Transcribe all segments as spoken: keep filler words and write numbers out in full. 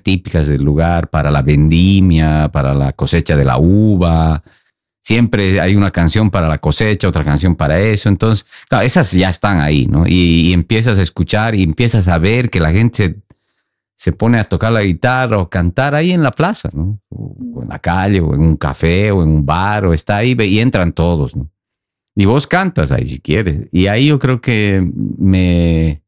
típicas del lugar para la vendimia, para la cosecha de la uva. Siempre hay una canción para la cosecha, otra canción para eso. Entonces, claro, esas ya están ahí, ¿no? Y, y empiezas a escuchar y empiezas a ver que la gente se, se pone a tocar la guitarra o cantar ahí en la plaza, ¿no? O, o en la calle, o en un café, o en un bar, o está ahí y entran todos, ¿no? Y vos cantas ahí si quieres. Y ahí yo creo que me,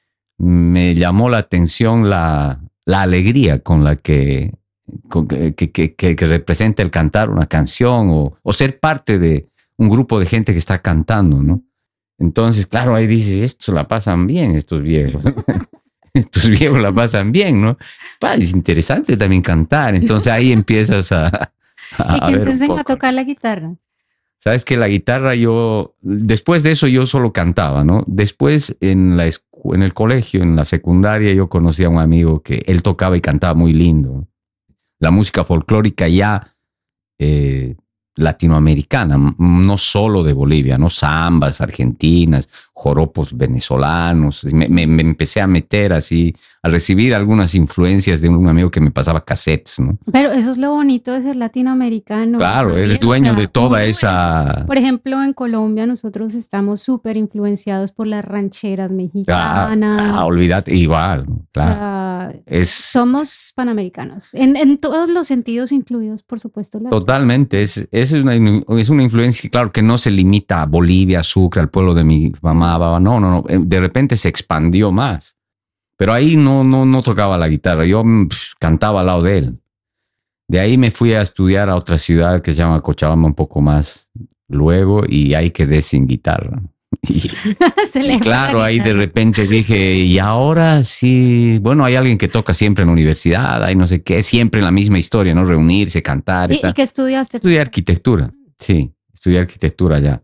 me llamó la atención la, la alegría con la que... Que, que, que, que representa el cantar una canción o, o ser parte de un grupo de gente que está cantando, ¿no? Entonces, claro, ahí dices, estos la pasan bien, estos viejos. Estos viejos la pasan bien, ¿no? Pa, es interesante también cantar. Entonces ahí empiezas a... a ¿Y quién te enseñó a tocar la guitarra? Sabes que la guitarra yo... Después de eso yo solo cantaba, ¿no? Después en, la, en el colegio, en la secundaria, yo conocí a un amigo que él tocaba y cantaba muy lindo. La música folclórica ya eh, latinoamericana, no solo de Bolivia, ¿no? Zambas argentinas, joropos venezolanos. Me, me, me empecé a meter así, a recibir algunas influencias de un amigo que me pasaba cassettes, ¿no? Pero eso es lo bonito de ser latinoamericano. Claro, también, eres dueño o sea, de toda esa... Por ejemplo, en Colombia nosotros estamos súper influenciados por las rancheras mexicanas. Ah, ah, olvídate, igual, claro. O sea, es... Somos panamericanos, en, en todos los sentidos, incluidos, por supuesto. La Totalmente, es, es, una, es una influencia, claro, que no se limita a Bolivia, Sucre, al pueblo de mi mamá, no, no, no, de repente se expandió más. Pero ahí no, no, no tocaba la guitarra, yo pff, cantaba al lado de él. De ahí me fui a estudiar a otra ciudad que se llama Cochabamba un poco más luego y ahí quedé sin guitarra. Y, y claro, ahí de repente dije, y ahora sí, bueno, hay alguien que toca siempre en la universidad, hay no sé qué, siempre la misma historia, ¿no? Reunirse, cantar. ¿Y, ¿y qué estudiaste? Estudié arquitectura, sí, estudié arquitectura ya.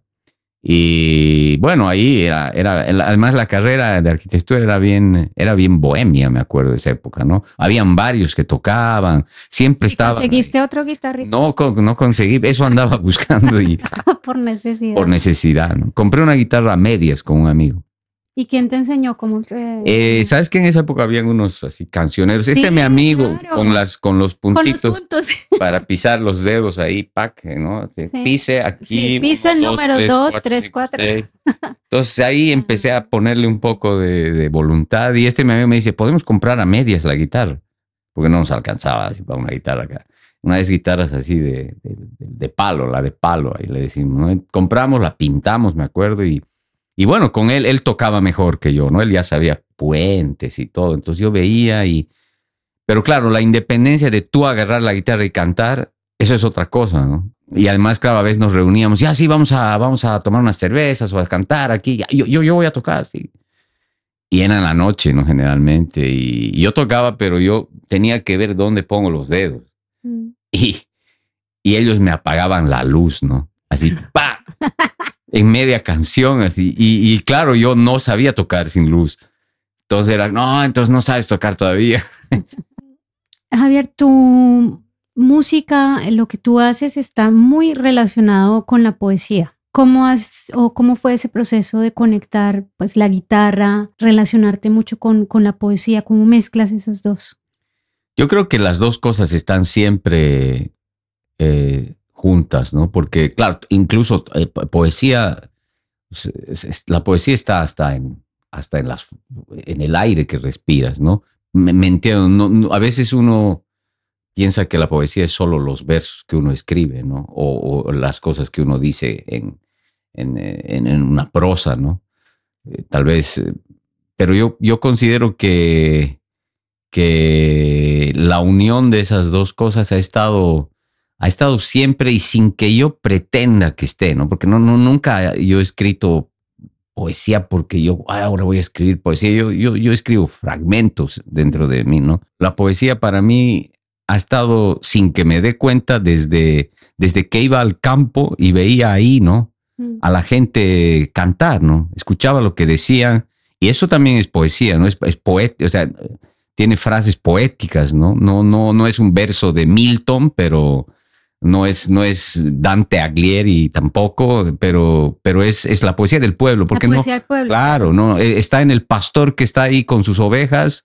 Y bueno, ahí era, era, además la carrera de arquitectura era bien, era bien bohemia, me acuerdo de esa época, ¿no? Habían varios que tocaban, siempre estaban. ¿Conseguiste otro guitarrista? No, no conseguí, eso andaba buscando y... Por necesidad. Por necesidad, ¿no? Compré una guitarra a medias con un amigo. ¿Y quién te enseñó cómo? Que... Eh, ¿Sabes que en esa época habían unos así cancioneros? Este sí, es mi amigo, claro. con, las, con los puntitos. Con los puntos. Para pisar los dedos ahí, pack, ¿no? Sí. Pise aquí. Sí, pisa el número dos, tres, cuatro. Entonces ahí empecé a ponerle un poco de, de voluntad y este mi amigo me dice, ¿podemos comprar a medias la guitarra? Porque no nos alcanzaba así para una guitarra acá. Una vez guitarras así de, de, de palo, la de palo, ahí le decimos, ¿no? Compramos, la pintamos, me acuerdo, y Y bueno, con él, él tocaba mejor que yo, ¿no? Él ya sabía puentes y todo. Entonces yo veía y... Pero claro, la independencia de tú agarrar la guitarra y cantar, eso es otra cosa, ¿no? Y además, claro, a veces nos reuníamos, ya sí, vamos a, vamos a tomar unas cervezas o a cantar aquí. Yo, yo, yo voy a tocar, sí. Y era en la noche, ¿no? Generalmente. Y, y yo tocaba, pero yo tenía que ver dónde pongo los dedos. Mm. Y, y ellos me apagaban la luz, ¿no? Así, ¡pa! En media canción, así. Y, y claro, yo no sabía tocar sin luz. Entonces era, no, entonces no sabes tocar todavía. Javier, tu música, lo que tú haces está muy relacionado con la poesía. ¿Cómo has, o cómo fue ese proceso de conectar pues la guitarra, relacionarte mucho con, con la poesía? ¿Cómo mezclas esas dos? Yo creo que las dos cosas están siempre eh, juntas, ¿no? Porque, claro, incluso eh, poesía, la poesía está hasta en, hasta en, las, en el aire que respiras, ¿no? Me, me entiendo, no, no, a veces uno piensa que la poesía es solo los versos que uno escribe, ¿no? O, o las cosas que uno dice en, en, en, en una prosa, ¿no? Eh, tal vez, eh, pero yo, yo considero que, que la unión de esas dos cosas ha estado, ha estado siempre y sin que yo pretenda que esté, ¿no? Porque no, no, nunca yo he escrito poesía porque yo ay, ahora voy a escribir poesía. Yo, yo, yo escribo fragmentos dentro de mí, ¿no? La poesía para mí ha estado sin que me dé cuenta desde, desde que iba al campo y veía ahí, ¿no? A la gente cantar, ¿no? Escuchaba lo que decían y eso también es poesía, ¿no? Es, es poético, o sea, tiene frases poéticas, ¿no? No, no, no es un verso de Milton, pero no es, no es Dante Alighieri tampoco, pero, pero es, es la poesía del pueblo. Porque la poesía no, del pueblo. Claro, no, está en el pastor que está ahí con sus ovejas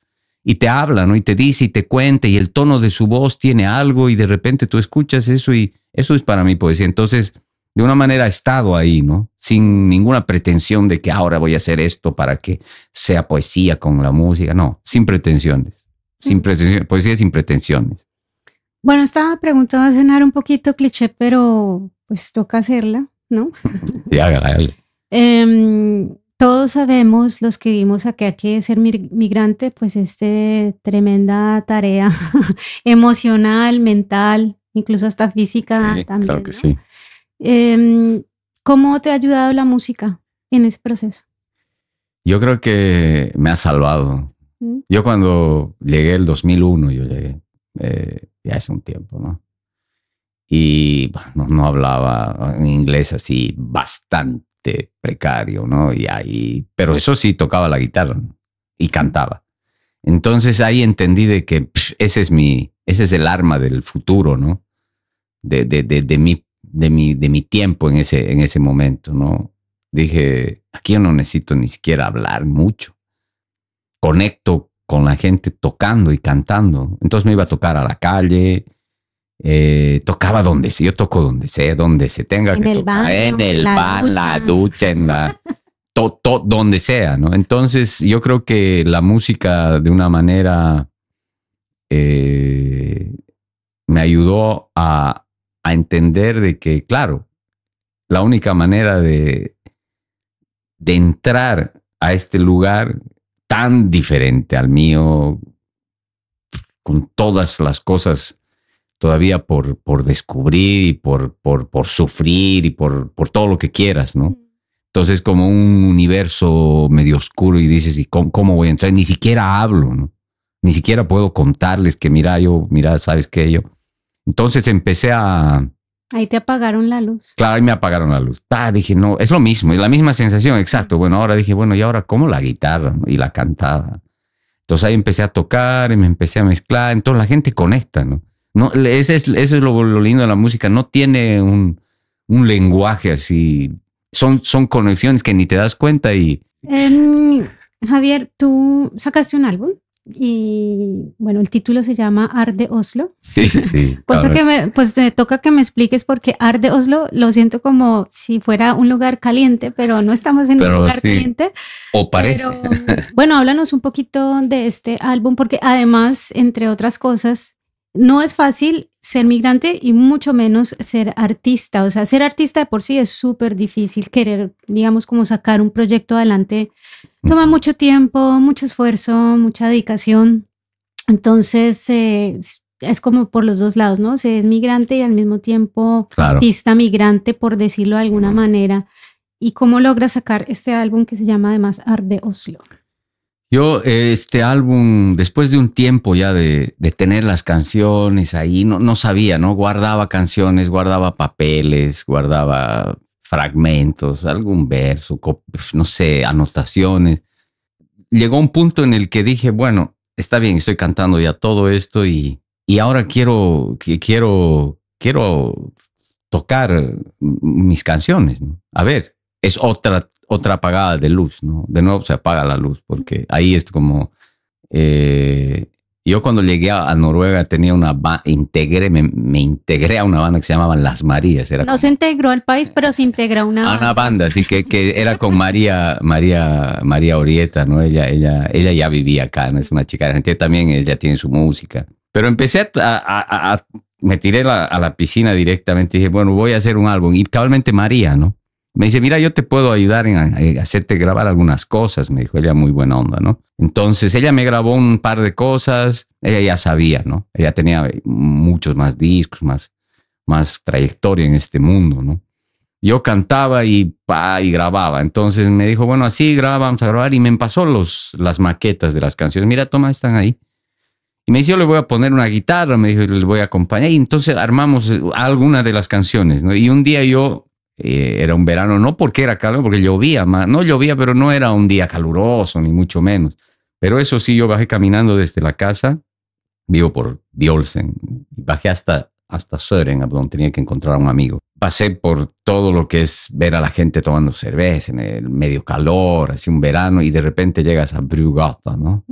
y te habla, ¿no? Y te dice y te cuenta y el tono de su voz tiene algo y de repente tú escuchas eso y eso es para mí poesía. Entonces, de una manera he estado ahí, ¿no? Sin ninguna pretensión de que ahora voy a hacer esto para que sea poesía con la música. No, sin pretensiones. Sin pretensiones. Poesía sin pretensiones. Bueno, esta pregunta va a sonar un poquito cliché, pero pues toca hacerla, ¿no? Sí, hágala, hágala. Eh, todos sabemos, los que vivimos acá, que ser migrante, pues es de tremenda tarea emocional, mental, incluso hasta física Sí, también, claro que ¿no? sí. Eh, ¿Cómo te ha ayudado la música en ese proceso? Yo creo que me ha salvado. ¿Mm? Yo cuando llegué el dos mil uno, yo llegué, eh, ya hace un tiempo, ¿no? Y bueno, no, no hablaba en inglés así bastante precario, ¿no? Y ahí, pero eso sí, tocaba la guitarra, ¿no? Y cantaba. Entonces ahí entendí de que pff, ese es mi, ese es el arma del futuro, ¿no? De, de, de, de, mi, de, mi, de mi tiempo en ese, en ese momento, ¿no? Dije, aquí yo no necesito ni siquiera hablar mucho. Conecto con la gente tocando y cantando. Entonces me iba a tocar a la calle, eh, tocaba donde sea, yo toco donde sea, donde se tenga En que el tocar, baño, en el la ban, la ducha. ducha, en la, to, to, donde sea, ¿no? Entonces yo creo que la música de una manera eh, me ayudó a, a entender de que, claro, la única manera de, de entrar a este lugar tan diferente al mío, con todas las cosas todavía por, por descubrir y por, por, por sufrir y por, por todo lo que quieras, ¿no? Entonces como un universo medio oscuro y dices, ¿y cómo, cómo voy a entrar? Ni siquiera hablo, ¿no? Ni siquiera puedo contarles que mira, yo, mira, ¿sabes qué? Yo. Entonces empecé a... Ahí te apagaron la luz. Claro, ahí me apagaron la luz. Ah, dije, no, es lo mismo, es la misma sensación, exacto. Bueno, ahora dije, bueno, ¿y ahora cómo la guitarra, ¿no? Y la cantada? Entonces ahí empecé a tocar y me empecé a mezclar. Entonces la gente conecta, ¿no? No, ese es, eso es lo, lo lindo de la música. No tiene un, un lenguaje así. Son, son conexiones que ni te das cuenta y... Eh, Javier, tú sacaste un álbum y bueno, el título se llama Arde Oslo. Sí, sí. Cosa claro. que me, pues me toca que me expliques porque Arde Oslo lo siento como si fuera un lugar caliente, pero no estamos en Pero un lugar sí, caliente. o parece. Pero bueno, háblanos un poquito de este álbum porque además, entre otras cosas, no es fácil ser migrante y mucho menos ser artista. O sea, ser artista de por sí es súper difícil. Querer, digamos, como sacar un proyecto adelante toma mucho tiempo, mucho esfuerzo, mucha dedicación. Entonces, eh, es como por los dos lados, ¿no? Se es migrante y al mismo tiempo Claro. artista migrante, por decirlo de alguna manera. ¿Y cómo logras sacar este álbum que se llama además Arde Oslo? Yo, este álbum, después de un tiempo ya de, de tener las canciones ahí, no, no sabía, ¿no? Guardaba canciones, guardaba papeles, guardaba fragmentos, algún verso, no sé, anotaciones. Llegó un punto en el que dije, bueno, está bien, estoy cantando ya todo esto y, y ahora quiero, quiero, quiero tocar mis canciones, ¿no? A ver, es otra, otra apagada de luz, ¿no? De nuevo se apaga la luz, porque ahí es como... Eh, yo cuando llegué a, a Noruega tenía una banda, integré, me, me integré a una banda que se llamaban Las Marías. Era no como, se integró al país, pero se integró a una a banda. una banda, así que, que era con María, María, María Orieta, ¿no? Ella, ella, ella ya vivía acá, ¿no? Es una chica argentina también, ella tiene su música. Pero empecé a, a, a, a me tiré la, a la piscina directamente y dije, bueno, voy a hacer un álbum. Y cabalmente María, ¿no? Me dice, mira, yo te puedo ayudar en, en hacerte grabar algunas cosas. Me dijo, ella muy buena onda, ¿no? Entonces ella me grabó un par de cosas. Ella ya sabía, ¿no? Ella tenía muchos más discos, más, más trayectoria en este mundo, ¿no? Yo cantaba y, pa, y grababa. Entonces me dijo, bueno, así graba, vamos a grabar. Y me pasó los, las maquetas de las canciones. Mira, toma, están ahí. Y me dice, yo le voy a poner una guitarra. Me dijo, les voy a acompañar. Y entonces armamos alguna de las canciones, ¿no? Y un día yo... Eh, era un verano, no porque era calor, porque llovía, más, no llovía, pero no era un día caluroso, ni mucho menos. Pero eso sí, yo bajé caminando desde la casa, vivo por Bjolsen, bajé hasta, hasta Søren, donde tenía que encontrar a un amigo. Pasé por todo lo que es ver a la gente tomando cerveza en el medio calor, así un verano, y de repente llegas a Brugata, ¿no? Mm.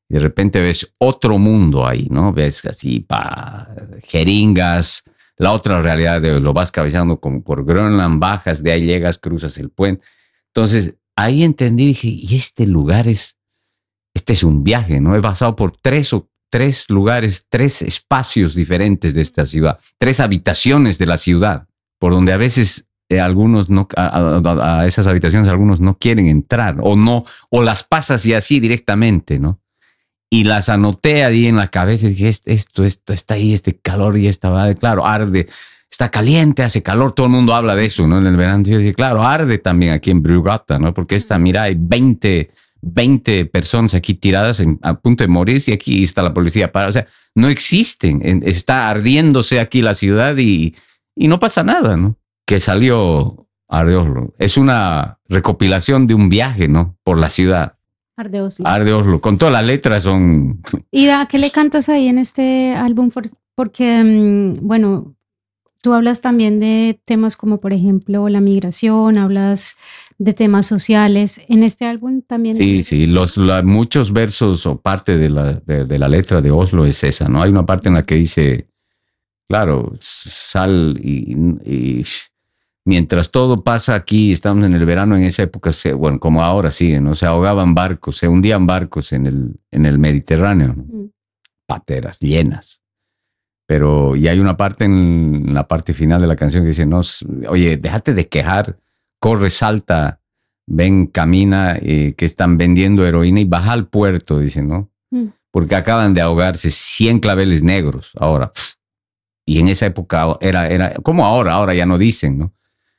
y de repente ves otro mundo ahí, ¿no? Ves así, pa, jeringas, la otra realidad de lo vas cabeceando como por Groenland, bajas, de ahí llegas, cruzas el puente. Entonces, ahí entendí, dije, y este lugar es, este es un viaje, ¿no? He pasado por tres o tres lugares, tres espacios diferentes de esta ciudad, tres habitaciones de la ciudad, por donde a veces eh, algunos no, a, a, a esas habitaciones algunos no quieren entrar o no, o las pasas y así directamente, ¿no? Y las anoté ahí en la cabeza y dije, esto, esto está ahí, este calor y esta va, claro, arde, está caliente, hace calor, todo el mundo habla de eso, ¿no? En el verano, yo dije, claro, arde también aquí en Brugata, ¿no? Porque esta, mira, hay veinte, veinte personas aquí tiradas en, a punto de morirse y aquí está la policía para, o sea, no existen, está ardiéndose aquí la ciudad y, y no pasa nada, ¿no? Que salió Arde Oslo. Es una recopilación de un viaje, ¿no? Por la ciudad. Arde Oslo. Arde Oslo. Con todas las letras son... ¿Y a qué le cantas ahí en este álbum? Porque, bueno, tú hablas también de temas como, por ejemplo, la migración, hablas de temas sociales. En este álbum también... Sí, sí. Los, la, muchos versos o parte de la, de, de la letra de Oslo es esa, ¿no? Hay una parte en la que dice, claro, sal y... y mientras todo pasa aquí, estamos en el verano, en esa época, se, bueno, como ahora siguen, ¿no? Se ahogaban barcos, se hundían barcos en el, en el Mediterráneo, ¿no? Mm. Pateras llenas. Pero, y hay una parte en la parte final de la canción que dice, no, oye, déjate de quejar, corre, salta, ven, camina, eh, que están vendiendo heroína y baja al puerto, dice, ¿no? Mm. Porque acaban de ahogarse cien claveles negros ahora. Pff. Y en esa época era, era, como ahora, ahora ya no dicen, ¿no?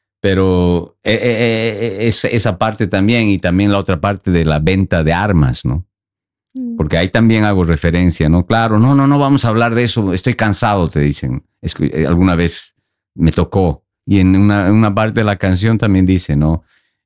Pero eh, eh, es, esa parte también y también la otra parte de la venta de armas, ¿no? Porque ahí también hago referencia, ¿no? Claro, no, no, no vamos a hablar de eso, estoy cansado, te dicen. Es que alguna vez me tocó. Y en una, en una parte de la canción también dice, ¿no?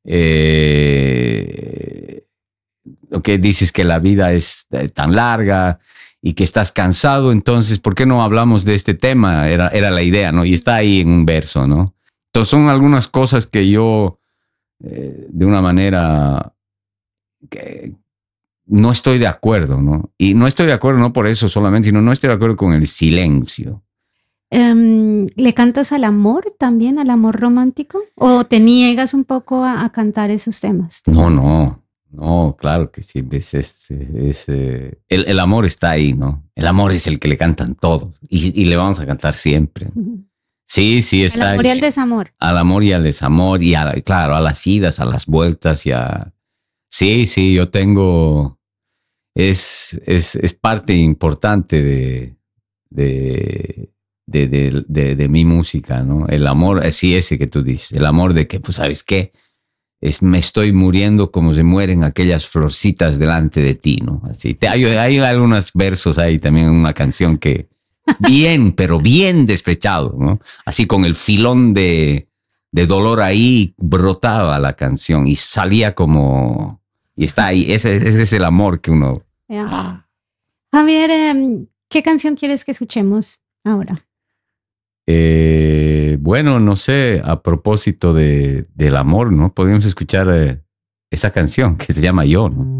Eh, lo que dices que la vida es tan larga y que estás cansado, entonces, ¿por qué no hablamos de este tema? Era, era la idea, ¿no? Y está ahí en un verso, ¿no? Entonces son algunas cosas que yo, eh, de una manera, que no estoy de acuerdo, ¿no? Y no estoy de acuerdo no por eso solamente, sino no estoy de acuerdo con el silencio. Um, ¿Le cantas al amor también, al amor romántico? ¿O te niegas un poco a, a cantar esos temas? No, no, no, claro que sí. Es, es, es, es, eh, el, el amor está ahí, ¿no? El amor es el que le cantan todos y, y le vamos a cantar siempre. Uh-huh. Sí, sí, está. Al amor y al desamor. Al amor y al desamor y, a, claro, a las idas, a las vueltas y a... Sí, sí, yo tengo... Es, es, es parte importante de, de, de, de, de, de mi música, ¿no? El amor, sí, ese que tú dices, el amor de que, pues, ¿sabes qué? Es, me estoy muriendo como se mueren aquellas florcitas delante de ti, ¿no? Así, te, hay, hay algunos versos ahí también en una canción que... Bien, pero bien despechado, ¿no? Así con el filón de, de dolor ahí brotaba la canción y salía como... Y está ahí, ese, ese es el amor que uno... Yeah. Javier, eh, ¿qué canción quieres que escuchemos ahora? Eh, bueno, no sé, a propósito de, del amor, ¿no? Podríamos escuchar eh, esa canción que se llama Yo, ¿no?